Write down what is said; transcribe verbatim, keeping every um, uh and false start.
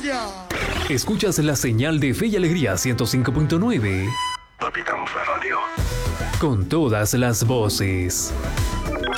aleluya. Escuchas la señal de Fe y Alegría ciento cinco punto nueve. Capitán Radio. Con todas las voces.